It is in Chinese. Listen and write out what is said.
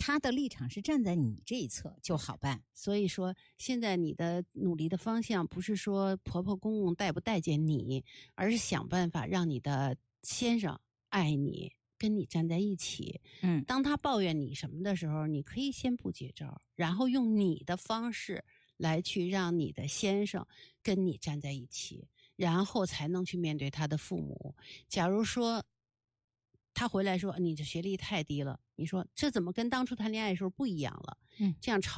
他的立场是站在你这一侧就好办。 所以说，现在你的努力的方向不是说婆婆公公待不待见你，而是想办法让你的先生爱你，跟你站在一起。当他抱怨你什么的时候，你可以先不接招，然后用你的方式来去让你的先生跟你站在一起，然后才能去面对他的父母。假如说他回来说你这学历太低了，你说这怎么跟当初谈恋爱的时候不一样了？这样吵